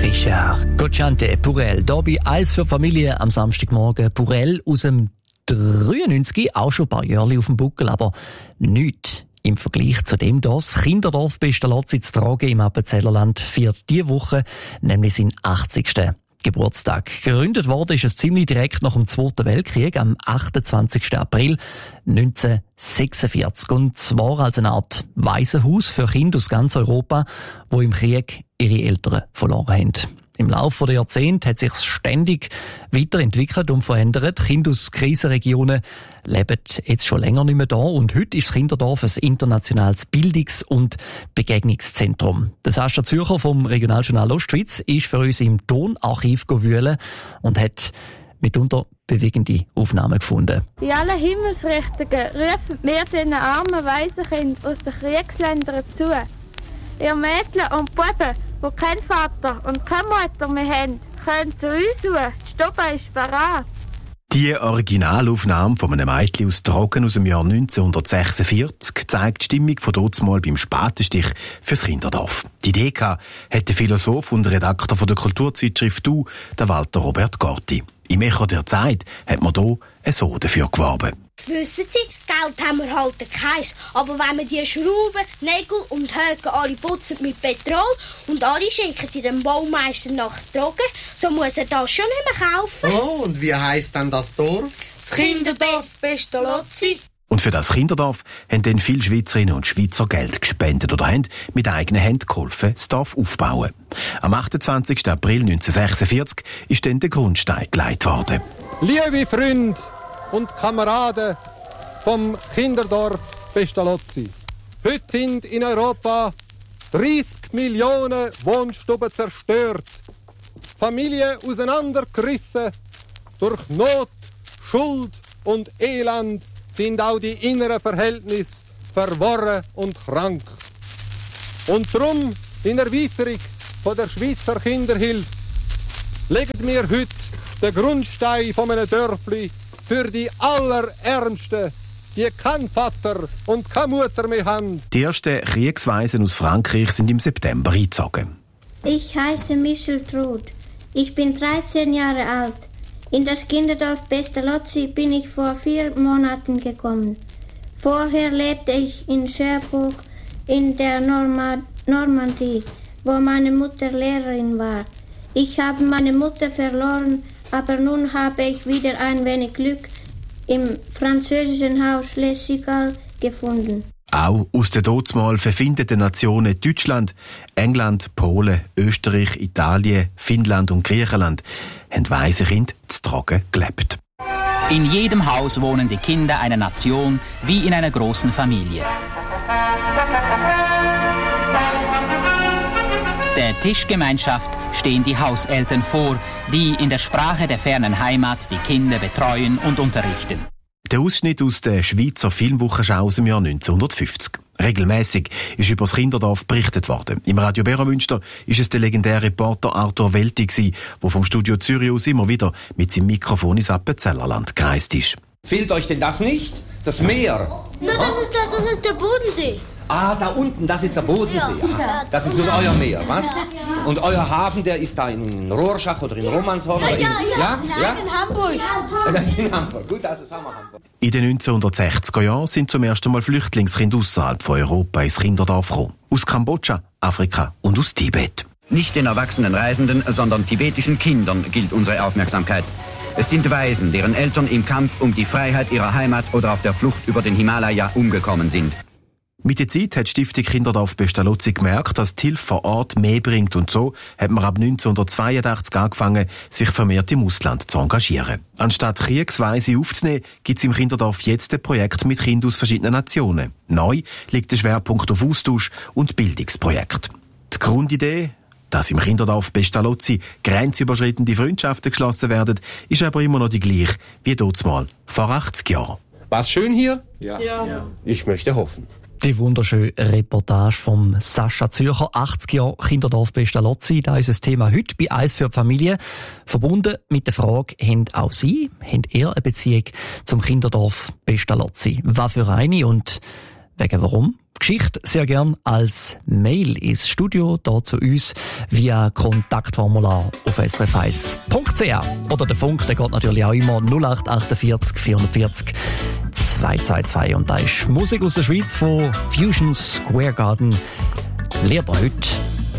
Richard Cocciante, Purell. Hier bei «Eis für die Familie» am Samstagmorgen. Purell aus dem 93, auch schon ein paar Jahre auf dem Buckel, aber nichts im Vergleich zu dem das Kinderdorf Pestalozzi zu tragen im Appenzellerland feiert diese Woche nämlich seinen 80. Geburtstag. Gegründet worden ist es ziemlich direkt nach dem Zweiten Weltkrieg am 28. April 1946. Und zwar als eine Art Waisenhaus für Kinder aus ganz Europa, die im Krieg ihre Eltern verloren haben. Im Laufe der Jahrzehnte hat sich ständig weiterentwickelt und verändert. Kinder aus Krisenregionen leben jetzt schon länger nicht mehr da und heute ist das Kinderdorf ein internationales Bildungs- und Begegnungszentrum. Der Sascha Zürcher vom Regionaljournal Ostschweiz ist für uns im Tonarchiv gewühlt und hat mitunter bewegende Aufnahmen gefunden. In allen Himmelsrichtungen rufen wir den armen Waisenkindern aus den Kriegsländern zu. Ihr Mädchen und Buben, die keinen Vater und keine Mutter mehr haben, können zu uns suchen. Die Stube ist bereit. Die Originalaufnahme von einem Mädchen aus Trocken aus dem Jahr 1946 zeigt die Stimmung von dazumal beim Spatenstich fürs Kinderdorf. Die Idee hat der Philosoph und Redakteur von der Kulturzeitschrift «Du», der Walter Robert Gorti. Im Echo der Zeit hat man hier so dafür geworben. Wissen Sie, Geld haben wir halt keins. Aber wenn wir die Schrauben, Nägel und Höcken alle putzen mit Petrol und alle schicken sie dem Baumeister nach Drogen, so muss er das schon nicht mehr kaufen. Oh, und wie heisst dann das Dorf? Das Kinderdorf Pestalozzi. Und für das Kinderdorf haben dann viele Schweizerinnen und Schweizer Geld gespendet oder haben mit eigenen Händen geholfen, das Dorf aufzubauen. Am 28. April 1946 ist dann der Grundstein gelegt worden. Liebe Freunde und Kameraden vom Kinderdorf Pestalozzi. Heute sind in Europa 30 Millionen Wohnstuben zerstört, Familien auseinandergerissen. Durch Not, Schuld und Elend sind auch die inneren Verhältnisse verworren und krank. Und darum, in Erweiterung von der Schweizer Kinderhilfe, legen wir heute den Grundstein von einem Dörfli für die Allerärmsten, die keinen Vater und keine Mutter mehr haben. Die ersten Kriegsweisen aus Frankreich sind im September eingezogen. Ich heiße Michel Truth. Ich bin 13 Jahre alt. In das Kinderdorf Pestalozzi bin ich vor 4 Monaten gekommen. Vorher lebte ich in Cherbourg in der Normandie, wo meine Mutter Lehrerin war. Ich habe meine Mutter verloren, aber nun habe ich wieder ein wenig Glück im französischen Haus Les Cigales gefunden. Auch aus den dazumal verfindeten Nationen Deutschland, England, Polen, Österreich, Italien, Finnland und Griechenland haben Waisenkinder zu Trocken gelebt. In jedem Haus wohnen die Kinder einer Nation wie in einer großen Familie. Der Tischgemeinschaft stehen die Hauseltern vor, die in der Sprache der fernen Heimat die Kinder betreuen und unterrichten. Der Ausschnitt aus der Schweizer Filmwochenschau aus dem Jahr 1950. Regelmäßig ist über das Kinderdorf berichtet worden. Im Radio Beromünster ist es der legendäre Reporter Arthur Welti gsi, der vom Studio Zürich aus immer wieder mit seinem Mikrofon ins Appenzellerland gereist ist. Fehlt euch denn das nicht? Das Meer? Na, das ist der Bodensee. Ah, da unten, das ist der Bodensee. Ja. Das ist nun euer Meer, was? Und euer Hafen, der ist da in Rorschach oder in Romanshorn? Ja, in Hamburg. Das ist in Hamburg. Gut, das ist Hamburg. In den 1960er Jahren sind zum ersten Mal Flüchtlingskinder außerhalb von Europa ins Kinderdorf gekommen. Aus Kambodscha, Afrika und aus Tibet. Nicht den erwachsenen Reisenden, sondern tibetischen Kindern gilt unsere Aufmerksamkeit. Es sind Waisen, deren Eltern im Kampf um die Freiheit ihrer Heimat oder auf der Flucht über den Himalaya umgekommen sind. Mit der Zeit hat die Stiftung Kinderdorf Pestalozzi gemerkt, dass die Hilfe vor Ort mehr bringt und so hat man ab 1982 angefangen, sich vermehrt im Ausland zu engagieren. Anstatt Kriegsweise aufzunehmen, gibt es im Kinderdorf jetzt ein Projekt mit Kindern aus verschiedenen Nationen. Neu liegt der Schwerpunkt auf Austausch und Bildungsprojekt. Die Grundidee, dass im Kinderdorf Pestalozzi grenzüberschreitende Freundschaften geschlossen werden, ist aber immer noch die gleiche wie dazumal vor 80 Jahren. War's schön hier? Ja. Ich möchte hoffen. Die wunderschöne Reportage vom Sascha Zürcher, 80 Jahre Kinderdorf Pestalozzi. Das ist das Thema heute bei «Eis für die Familie». Verbunden mit der Frage, habt auch Sie, habt ihr eine Beziehung zum Kinderdorf Pestalozzi? Was für eine und Wegen warum? Geschichte sehr gern als Mail ins Studio, da zu uns via Kontaktformular auf srf1.ch. Oder der Funk, der geht natürlich auch immer 0848 440 222. Und da ist Musik aus der Schweiz von Fusion Square Garden. Lehrt heute